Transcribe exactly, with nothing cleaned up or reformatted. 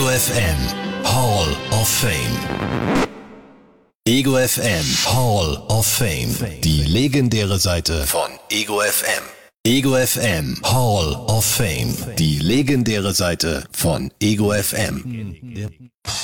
Ego F M Hall of Fame. Ego F M Hall of Fame. Die legendäre Seite von Ego F M. Ego F M Hall of Fame. Die legendäre Seite von Ego F M.